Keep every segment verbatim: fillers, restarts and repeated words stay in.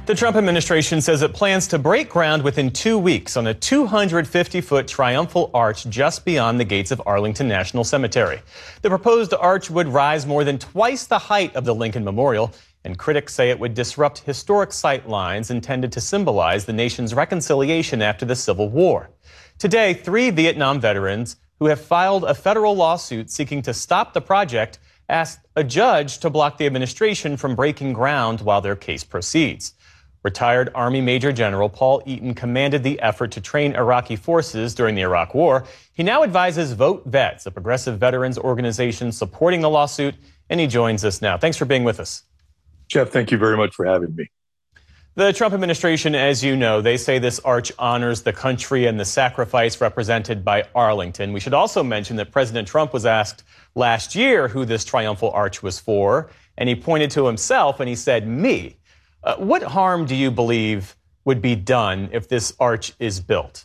The Trump administration says it plans to break ground within two weeks on a two hundred fifty foot triumphal arch just beyond the gates of Arlington National Cemetery. The proposed arch would rise more than twice the height of the Lincoln Memorial, and critics say it would disrupt historic sight lines intended to symbolize the nation's reconciliation after the Civil War. Today, three Vietnam veterans who have filed a federal lawsuit seeking to stop the project asked a judge to block the administration from breaking ground while their case proceeds. Retired Army Major General Paul Eaton commanded the effort to train Iraqi forces during the Iraq War. He now advises Vote Vets, a progressive veterans organization supporting the lawsuit, and he joins us now. Thanks for being with us. Jeff, thank you very much for having me. The Trump administration, as you know, they say this arch honors the country and the sacrifice represented by Arlington. We should also mention that President Trump was asked last year who this triumphal arch was for, and he pointed to himself and he said, me. Uh, what harm do you believe would be done if this arch is built?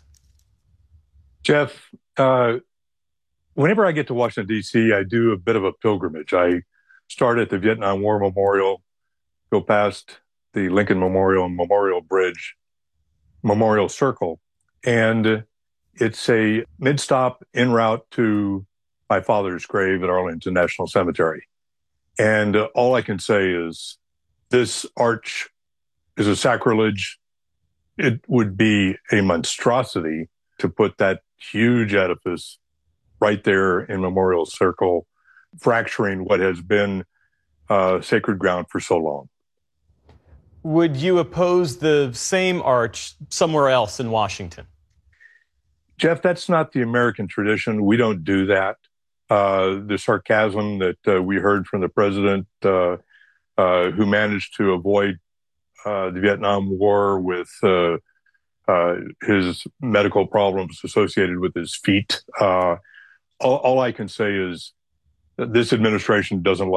Jeff, uh, whenever I get to Washington, D C, I do a bit of a pilgrimage. I start at the Vietnam War Memorial, go past the Lincoln Memorial and Memorial Bridge, Memorial Circle, and it's a mid-stop en route to my father's grave at Arlington National Cemetery. And uh, all I can say is this arch is a sacrilege. It would be a monstrosity to put that huge edifice right there in Memorial Circle, fracturing what has been uh, sacred ground for so long. Would you oppose the same arch somewhere else in Washington? Jeff, that's not the American tradition. We don't do that. Uh, the sarcasm that uh, we heard from the president, uh, uh, who managed to avoid uh, the Vietnam War with uh, uh, his medical problems associated with his feet. Uh, all, all I can say is that this administration doesn't like